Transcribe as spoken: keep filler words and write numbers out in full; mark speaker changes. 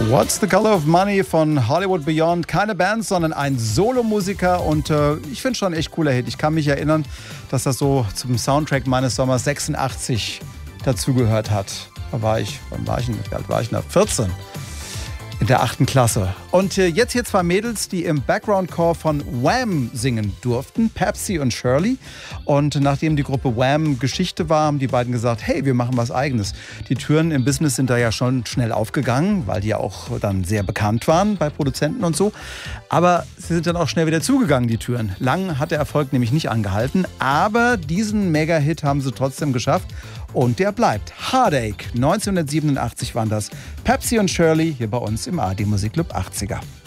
Speaker 1: What's the Color of Money von Hollywood Beyond. Keine Band, sondern ein Solomusiker und äh, ich finde schon ein echt cooler Hit. Ich kann mich erinnern, dass das so zum Soundtrack meines Sommers sechsundachtzig dazugehört hat. Da war ich, wann war ich denn? Wie alt war ich noch? vierzehn. In der achten Klasse. Und äh, jetzt hier zwei Mädels, die im Background-Chor von Wham singen durften, Pepsi und Shirley. Und nachdem die Gruppe Wham Geschichte war, haben die beiden gesagt, hey, wir machen was Eigenes. Die Türen im Business sind da ja schon schnell aufgegangen, weil die ja auch dann sehr bekannt waren bei Produzenten und so. Aber sie sind dann auch schnell wieder zugegangen, die Türen. Lang hat der Erfolg nämlich nicht angehalten, aber diesen Mega-Hit haben sie trotzdem geschafft. Und der bleibt. Heartache. neunzehnhundertsiebenundachtzig waren das. Pepsi und Shirley hier bei uns im A R D Musikclub achtziger.